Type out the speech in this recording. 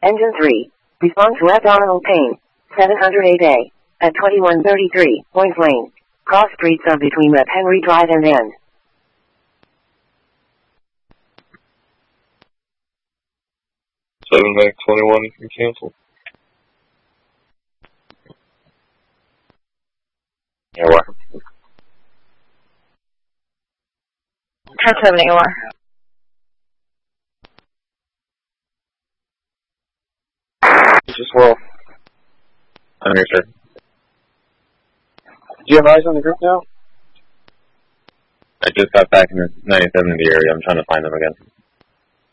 Engine 3. Respond to abdominal pain. 708A. At 2133, Point Lane. Cross streets of between Rep. Henry Drive and N. Seven Mac 21, you can cancel. You're welcome. 10-7 AOR. Just roll. I'm here, sir. Do you have eyes on the group now? I just got back in the 97 in the area. I'm trying to find them again.